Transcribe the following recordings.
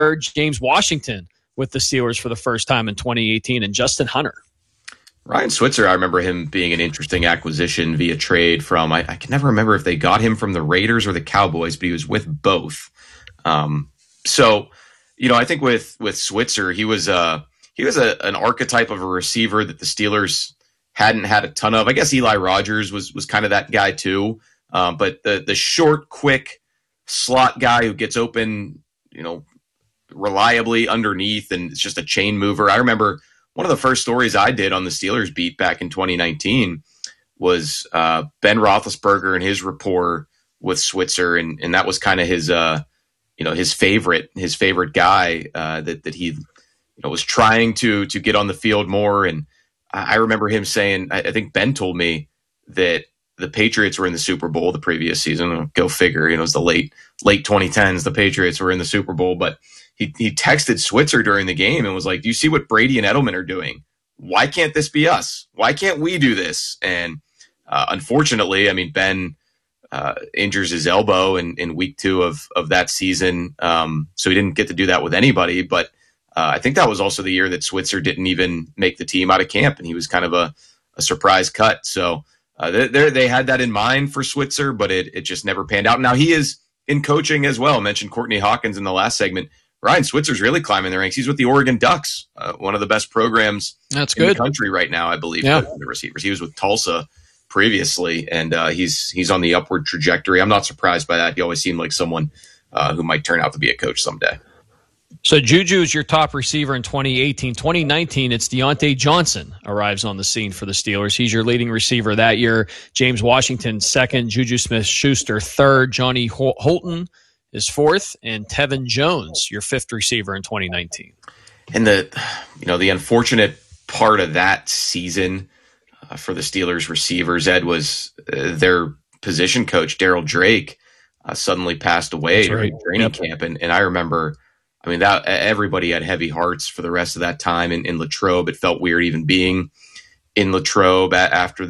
James Washington with the Steelers for the first time in 2018, and Justin Hunter. Ryan Switzer, I remember him being an interesting acquisition via trade from, I can never remember if they got him from the Raiders or the Cowboys, but he was with both. So, I think with Switzer, he was an archetype of a receiver that the Steelers hadn't had a ton of. I guess Eli Rogers was kind of that guy too. But the short, quick slot guy who gets open, reliably underneath, and it's just a chain mover. I remember one of the first stories I did on the Steelers beat back in 2019 was Ben Roethlisberger and his rapport with Switzer, and that was kind of his favorite guy that he was trying to get on the field more. And I remember him saying, I think Ben told me that the Patriots were in the Super Bowl the previous season. Go figure, it was the late 2010s. The Patriots were in the Super Bowl, but he texted Switzer during the game and was like, "Do you see what Brady and Edelman are doing? Why can't this be us? Why can't we do this?" And unfortunately, Ben injures his elbow in week 2 of that season, so he didn't get to do that with anybody. But I think that was also the year that Switzer didn't even make the team out of camp, and he was kind of a surprise cut. So they had that in mind for Switzer, but it just never panned out. Now he is in coaching as well. I mentioned Courtney Hawkins in the last segment. Ryan Switzer's really climbing the ranks. He's with the Oregon Ducks, one of the best programs in the country right now, I believe, the receivers. He was with Tulsa previously, and he's on the upward trajectory. I'm not surprised by that. He always seemed like someone who might turn out to be a coach someday. So Juju is your top receiver in 2018. 2019, it's Deontay Johnson arrives on the scene for the Steelers. He's your leading receiver that year. James Washington, second. Juju Smith-Schuster, third. Johnny Holton is fourth. And Tevin Jones, your fifth receiver in 2019. And the unfortunate part of that season for the Steelers receivers, Ed, was their position coach, Daryl Drake, suddenly passed away during training camp. And I remember, that everybody had heavy hearts for the rest of that time in Latrobe. It felt weird even being in Latrobe after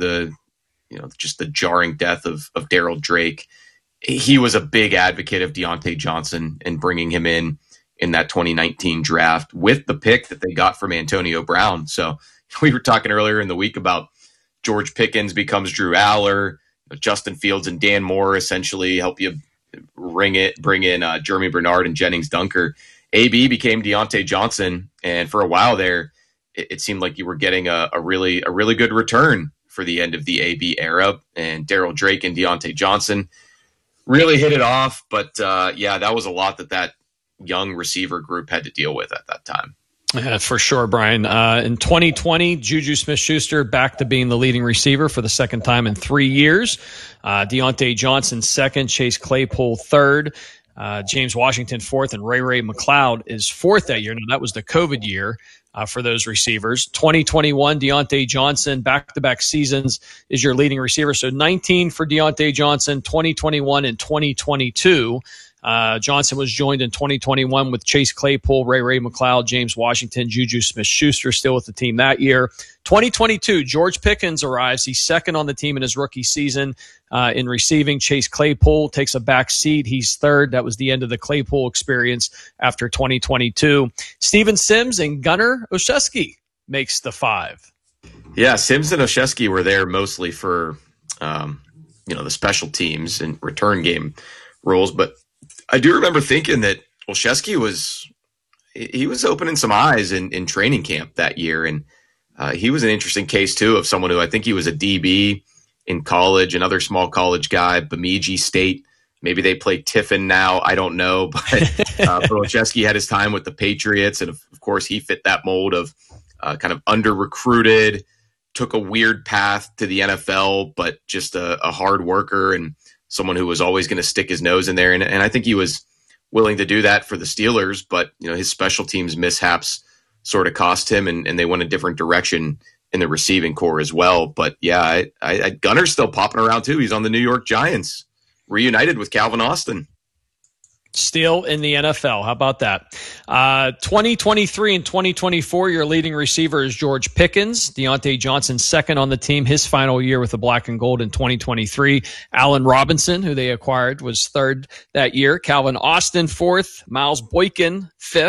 just the jarring death of Daryl Drake. He was a big advocate of Deontay Johnson and bringing him in that 2019 draft with the pick that they got from Antonio Brown. So we were talking earlier in the week about George Pickens becomes Drew Aller, Justin Fields and Dan Moore essentially help you bring in Jeremy Bernard and Jennings Dunker. AB became Deontay Johnson, and for a while there, it seemed like you were getting a really good return for the end of the AB era. And Daryl Drake and Deontay Johnson really hit it off. But that was a lot that young receiver group had to deal with at that time. Yeah, for sure, Brian. In 2020, Juju Smith-Schuster back to being the leading receiver for the second time in 3 years. Deontay Johnson second, Chase Claypool third, James Washington fourth, and Ray McLeod is fourth that year. Now, that was the COVID year for those receivers. 2021, Deontay Johnson, back-to-back seasons, is your leading receiver. So 19 for Deontay Johnson, 2021 and 2022. Johnson was joined in 2021 with Chase Claypool, Ray McLeod, James Washington, Juju Smith-Schuster still with the team that year. 2022, George Pickens arrives. He's second on the team in his rookie season in receiving. Chase Claypool takes a back seat. He's third. That was the end of the Claypool experience after 2022. Steven Sims and Gunnar Olszewski makes the five. Yeah, Sims and Olszewski were there mostly for the special teams and return game roles, but I do remember thinking that Olszewski was opening some eyes in training camp that year, and he was an interesting case too of someone who I think he was a DB in college, another small college guy, Bemidji State. Maybe they play Tiffin now, I don't know, but Olszewski had his time with the Patriots, and of course he fit that mold of kind of under recruited, took a weird path to the NFL, but just a hard worker and someone who was always going to stick his nose in there. And I think he was willing to do that for the Steelers, but his special teams mishaps sort of cost him, and they went a different direction in the receiving core as well. But yeah, Gunnar's still popping around too. He's on the New York Giants, reunited with Calvin Austin. Still in the NFL. How about that? 2023 and 2024, your leading receiver is George Pickens. Deontay Johnson, second on the team, his final year with the black and gold in 2023. Allen Robinson, who they acquired, was third that year. Calvin Austin, fourth. Miles Boykin, fifth.